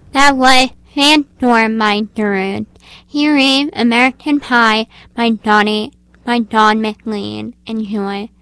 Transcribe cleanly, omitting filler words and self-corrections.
That was Sandor by Darude. Here is American Pie by Don McLean. Enjoy.